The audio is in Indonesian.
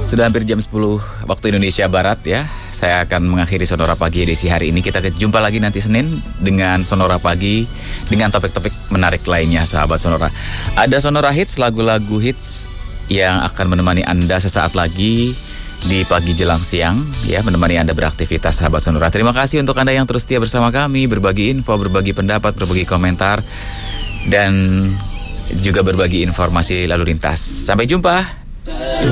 Sudah hampir jam 10 waktu Indonesia Barat ya. Saya akan mengakhiri Sonora Pagi edisi hari ini. Kita jumpa lagi nanti Senin dengan Sonora Pagi dengan topik-topik menarik lainnya, sahabat Sonora. Ada Sonora Hits, lagu-lagu hits yang akan menemani Anda sesaat lagi di pagi jelang siang ya, menemani Anda beraktivitas, sahabat Sonora. Terima kasih untuk Anda yang terus setia bersama kami, berbagi info, berbagi pendapat, berbagi komentar, dan juga berbagi informasi lalu lintas. Sampai jumpa.